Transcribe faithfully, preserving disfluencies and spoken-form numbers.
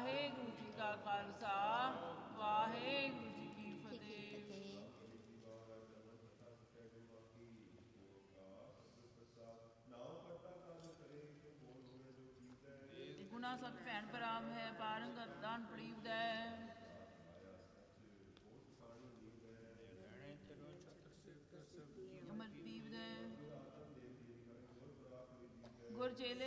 ਵਾਹਿਗੁਰੂ ਜੀ ਕਾ ਖਾਲਸਾ ਵਾਹਿਗੁਰੂ ਜੀ ਕੀ ਫਤਿਹ। ਗੁਣਾ ਸਤ ਭੈਣ ਭਰਾਮ ਹੈ ਪਾਰੰਗਤ ਦਾਨ ਪ੍ਰੀਵਦੈ ਅਮਰ ਪੀਵਦੈ ਗੁਰ ਚੇਲੇ